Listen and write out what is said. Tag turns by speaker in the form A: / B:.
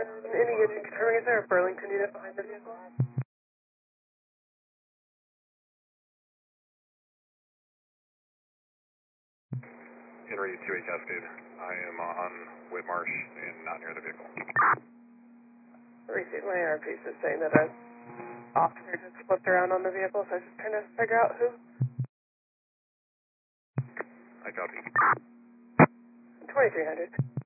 A: Any unit confirming, is there a Burlington unit behind the vehicle?
B: Henry 28 Cascade. I am on Whitmarsh and not near the vehicle.
A: Received my ARP is saying that a officer just flipped around on the vehicle, so I was just trying to figure out who.
B: I copy.
A: 2300.